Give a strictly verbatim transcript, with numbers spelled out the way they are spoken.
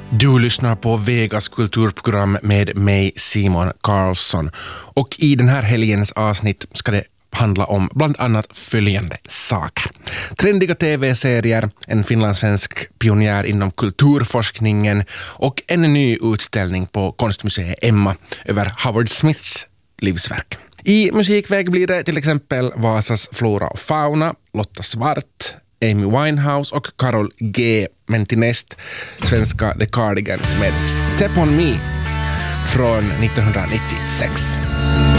Du lyssnar på Vegas kulturprogram med mig, Simon Karlsson. Och i den här helgens avsnitt ska det handla om bland annat följande saker. Trendiga tv-serier, en finlandssvensk pionjär inom kulturforskningen och en ny utställning på Konstmuseet Emma över Howard Smiths livsverk. I musikväg blir det till exempel Vasas Flora och Fauna, Lotta Svart, Amy Winehouse och Karol G. Men till näst svenska The Cardigans med Step on Me från nittonhundranittiosex.